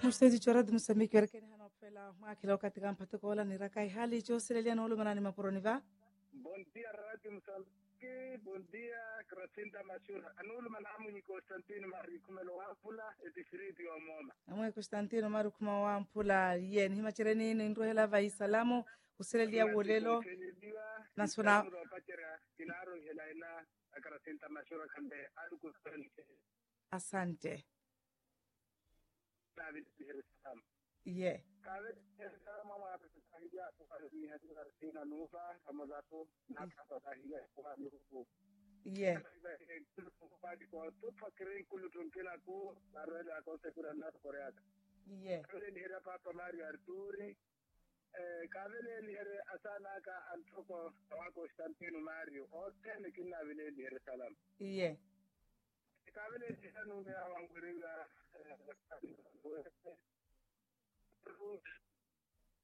Mustadi chorad musamiki warkeni hana pela mwakila wakati kampata kola ni rakai hali joselelia na ulu manani maporoni va. Bom dia, Rádio Moçambique. Bom dia, Cracinda Machura. Anulu manamu ni Constantino Marikumelo Wapula, etifiriti wa moma. Amwe Konstantino maru kuma wa mpula yen hima chereni ni ndro hela vai salamu uselelia wolelo na suna Kinaro helaina Cracinda Machura kambe aluku asante. David Hirisam. Ye. Kawe sama mama kusaidia kufanya hadi na nufa kama zato na kasa hiyo kwa nufu. Ye. Kwa tupa kire kulu tunkila ku arwela kwa sekura na korea. Ye. Kale ni hera papa Mario Arturi. Kavele ni hera asana ka antoko wako Constantino Mario. Ote kina vile ni hera salam. Ye. Kavele ni hera nunge awangurila